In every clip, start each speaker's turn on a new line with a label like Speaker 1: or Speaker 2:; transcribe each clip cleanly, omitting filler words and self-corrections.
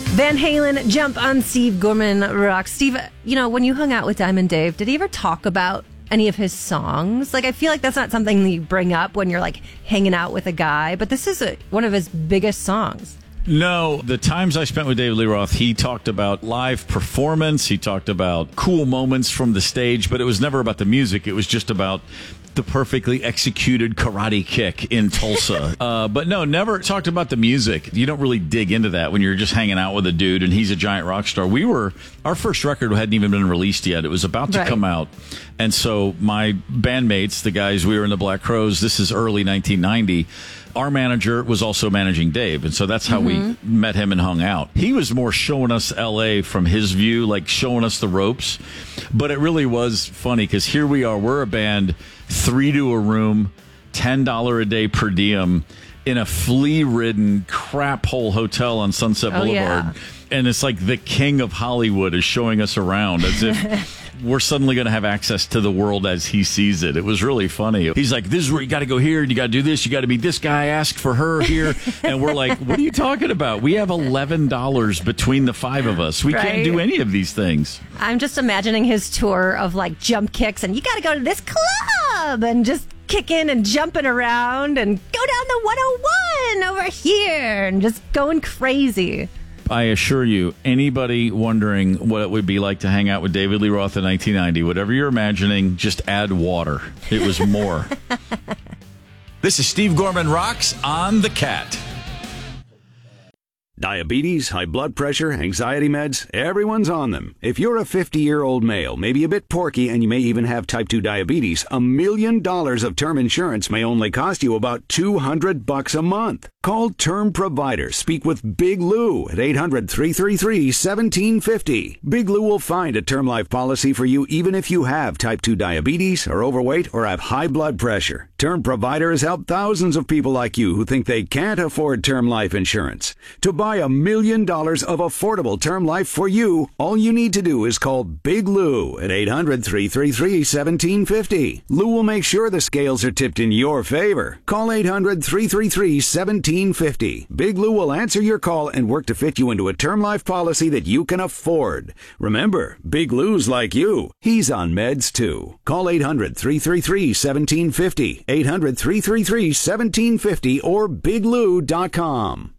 Speaker 1: Van Halen, Jump on Steve Gorman Rocks. Steve, when you hung out with Diamond Dave, did he ever talk about any of his songs? Like, I feel like that's not something that you bring up when you're, like, hanging out with a guy, but this is one of his biggest songs.
Speaker 2: No, the times I spent with David Lee Roth, he talked about live performance. He talked about cool moments from the stage, but it was never about the music. It was just about the perfectly executed karate kick in Tulsa. But no, never talked about the music. You don't really dig into that when you're just hanging out with a dude and he's a giant rock star. Our first record hadn't even been released yet. It was about to come out. And so my bandmates, the guys, we were in the Black Crowes, this is early 1990. Our manager was also managing Dave, and so that's how we met him and hung out. He was more showing us L.A. from his view, like showing us the ropes. But it really was funny because here we are. We're a band, 3 to a room, $10 a day per diem in a flea-ridden crap hole hotel on Sunset Boulevard.
Speaker 1: Yeah.
Speaker 2: And it's like the king of Hollywood is showing us around as if we're suddenly going to have access to the world as he sees it. It was really funny. He's like, this is where you got to go here, and you got to do this, you got to meet this guy, ask for her here. And we're like, what are you talking about? We have $11 between the 5 of us. We can't do any of these things.
Speaker 1: I'm just imagining his tour of, like, jump kicks, and you got to go to this club, and just kicking and jumping around, and go down the 101 over here, and just going crazy.
Speaker 2: I assure you, anybody wondering what it would be like to hang out with David Lee Roth in 1990, whatever you're imagining, just add water. It was more. This is Steve Gorman Rocks on The Cat.
Speaker 3: Diabetes, high blood pressure, anxiety meds, everyone's on them. If you're a 50-year-old male, maybe a bit porky, and you may even have type 2 diabetes, $1 million of term insurance may only cost you about $200 a month. Call Term Provider. Speak with Big Lou at 800-333-1750. Big Lou will find a term life policy for you even if you have type 2 diabetes, are overweight, or have high blood pressure. Term Provider has helped thousands of people like you who think they can't afford term life insurance. To buy $1 million of affordable term life for you, all you need to do is call Big Lou at 800-333-1750. Lou will make sure the scales are tipped in your favor. Call 800-333-1750. Big Lou will answer your call and work to fit you into a term life policy that you can afford. Remember, Big Lou's like you. He's on meds too. Call 800-333-1750. 800-333-1750 or biglou.com.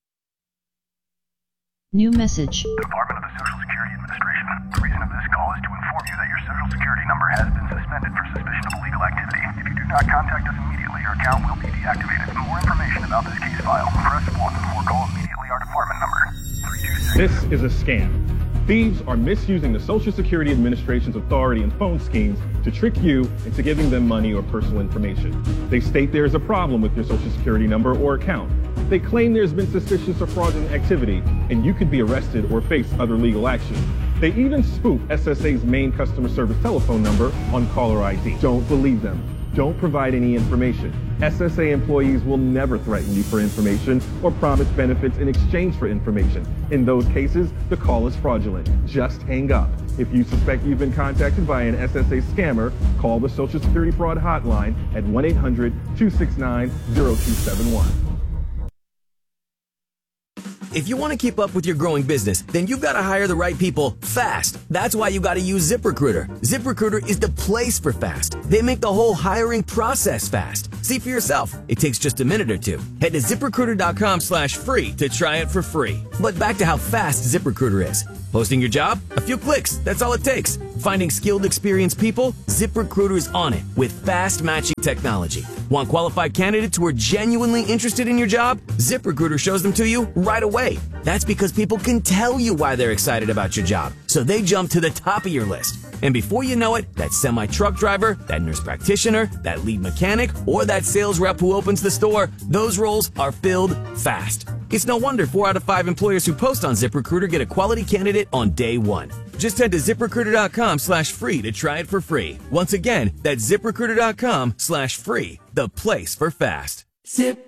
Speaker 4: New message.
Speaker 5: Department of the Social Security Administration. The reason of this call is to inform you that your Social Security number has been suspended for suspicion of illegal activity. If you do not contact us immediately, your account will be deactivated. For more information about this case file, press 1 or call immediately our department number, 326.
Speaker 6: This is a scam. Thieves are misusing the Social Security Administration's authority and phone schemes to trick you into giving them money or personal information. They state there is a problem with your Social Security number or account. They claim there's been suspicious or fraudulent activity, and you could be arrested or face other legal action. They even spoof SSA's main customer service telephone number on caller ID. Don't believe them. Don't provide any information. SSA employees will never threaten you for information or promise benefits in exchange for information. In those cases, the call is fraudulent. Just hang up. If you suspect you've been contacted by an SSA scammer, call the Social Security Fraud Hotline at 1-800-269-0271.
Speaker 7: If you want to keep up with your growing business, then you've got to hire the right people fast. That's why you got to use ZipRecruiter. ZipRecruiter is the place for fast. They make the whole hiring process fast. See for yourself. It takes just a minute or two. Head to ZipRecruiter.com/free to try it for free. But back to how fast ZipRecruiter is. Posting your job? A few clicks. That's all it takes. Finding skilled, experienced people? ZipRecruiter is on it with fast matching technology. Want qualified candidates who are genuinely interested in your job? ZipRecruiter shows them to you right away. That's because people can tell you why they're excited about your job, so they jump to the top of your list. And before you know it, that semi-truck driver, that nurse practitioner, that lead mechanic, or that sales rep who opens the store, those roles are filled fast. It's no wonder 4 out of 5 employers who post on ZipRecruiter get a quality candidate on day one. Just head to ZipRecruiter.com/free to try it for free. Once again, that's ZipRecruiter.com/free, the place for fast.